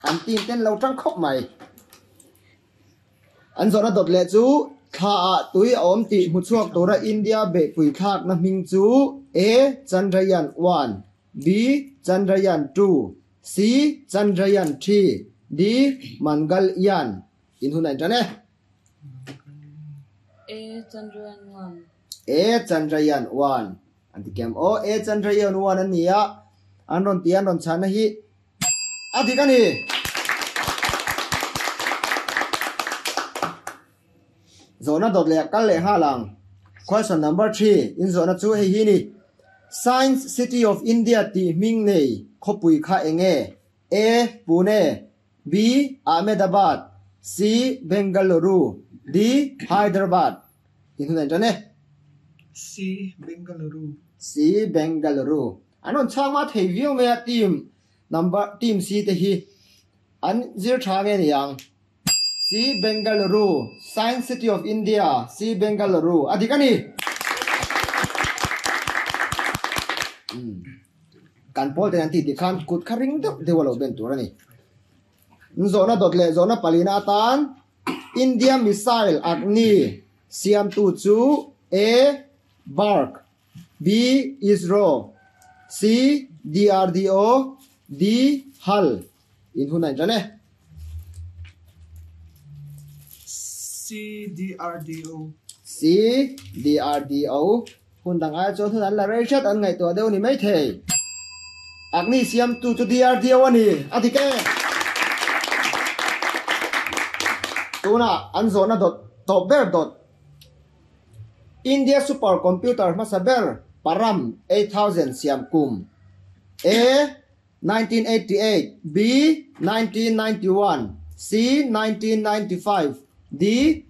an team ten lo tang khop mai an zona dot le chu tha tui om ti mu chuak tora India be pui thak na ming chu A Chandrayaan 1 B Chandrayaan 2 C Chandrayaan 3 D Mangalyaan in hunai tane A Chandrayaan 1 A Chandrayaan 1 anti kem o A Chandrayaan 1 ania anon ti anon chana hi adikani zona dot le kal le ha lang question number 3 in zona chu he hi ni Science City of India ti ming nei khopui kha enge A Pune B Ahmedabad C Bengaluru D Hyderabad in hunai tane C Bengaluru C Bengaluru anon chama thei view me team C te hi an zir tha nge ni yang C Bengaluru Science City of India C Bengaluru adikani kan pol te anti dikhan kut kharing de walo ben turani zona dot le zona palina tan India missile agni siam tu chu A Bark B ISRO C DRDO D HAL in hunai jane C DRDO C DRDO hundang a chon hunan la reshat an ngai to deu ni mai the agni siam tu chu DRDO ani adike tuna an zona dot top ber dot India supercomputer masaber param 8000 siam kum A 1988 B 1991 C 1995 D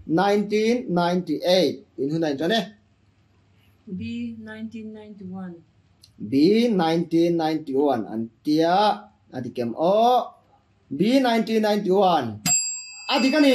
1998 in hunai jane B 1991 B 1991 antia adikem o B 1991 adikani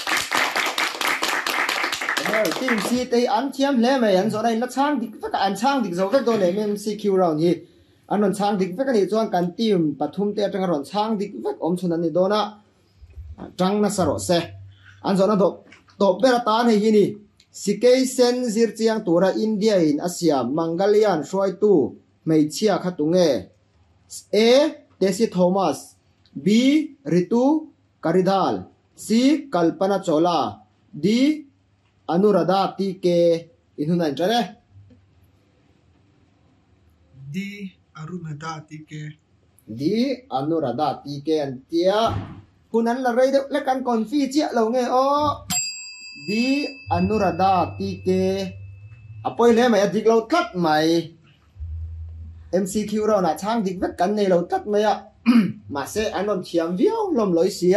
team C te an thiam hle mai an zona na chang dik ka an chang dik zo ka do le mem CQ round hi anon chang dik ka ni chuan kan team pathum te atang ron chang dik vek om chhunan ni dona tang na saro se an zona do bera ta nei hi ni sikei sen zir chiang tura India in Asia Mangalyaan shoi tu mei chia khatunge A Tesi Thomas B Ritu Karidhal C Kalpana Chola D Anuradha TK in hunai jane D Arunadā TK D Anuradha TK antia hunan la rei de le kan konfi chia lo nge o D Anuradha TK apoi le mai adik lo tat mai MCQ ro na chang dik vet kan nei lo tat mai a ma se anon chiam viau lom loi sia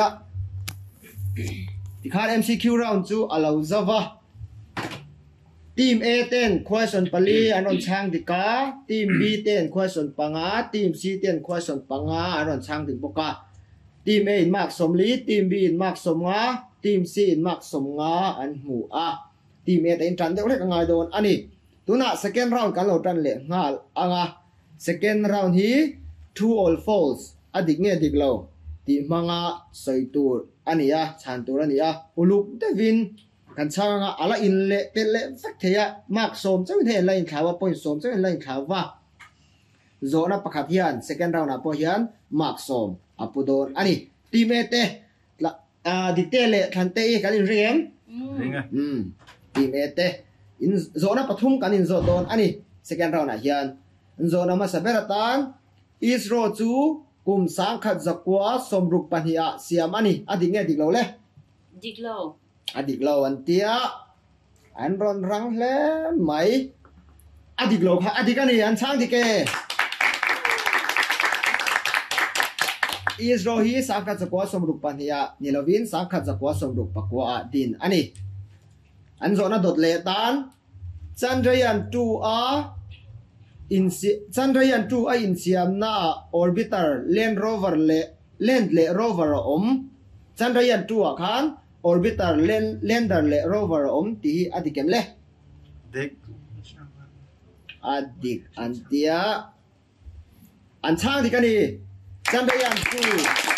tikhan MCQ round chu alo zawa team A 10 question pali anon chang dika team B 10 question panga team C 10 question panga anon chang dik boka team A in mark somli team B in mark somnga team C in mark somnga an mu a team A in tran de le ngai don ani tuna second round kan lo tran le ngal anga second round hi true all false adik nge dik lo ti manga soitur ania chantur ania uluk devin kan changa ala in le pele fak theya mark som chau the line khawa point som chau line khawa zona pakhat hian second round apo hian mark som apudon ani teammate la dikte le thante e kalin rem Ringa teammate in zona pathum kanin zo don ani second round a hian zona ma saberatan ISRO chu kum sang khat zakwa somruk pania siam ani adinge diklo le Diklo adiklo antia anron rang hle mai adiklo kha adikani an chang dike ISRO hi sang khat zakwa somruk pania nilovin sang khat zakwa somruk pakwa din ani an zona dot le tan Chandrayaan 2 a Chandrayaan 2 a in siam na orbiter land le rover om Chandrayaan 2 a khan orbiter lander le rover om ti adikem le Dek adik antia an chang dikani Chandrayaan 2